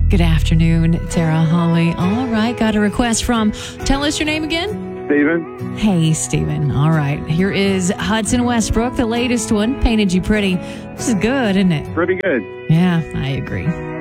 Good afternoon, Tara Holly. All right, got a request from, tell us your name again. Steven. Hey, Steven. All right, here is Hudson Westbrook, the latest one, Painted You Pretty. This is good, isn't it? Pretty good. Yeah, I agree.